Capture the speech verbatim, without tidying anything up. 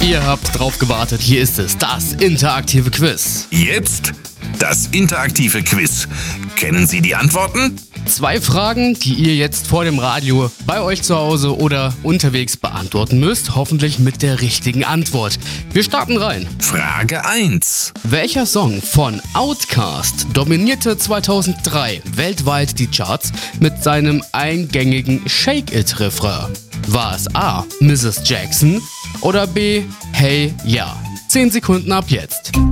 Ihr habt drauf gewartet, hier ist es, das interaktive Quiz. Jetzt das interaktive Quiz. Kennen Sie die Antworten? Zwei Fragen, die ihr jetzt vor dem Radio bei euch zu Hause oder unterwegs beantworten müsst, hoffentlich mit der richtigen Antwort. Wir starten rein. Frage eins. Welcher Song von Outkast dominierte zweitausenddrei weltweit die Charts mit seinem eingängigen Shake-It-Refrain? War es A. Misses Jackson oder B. Hey Ja? zehn Sekunden ab jetzt.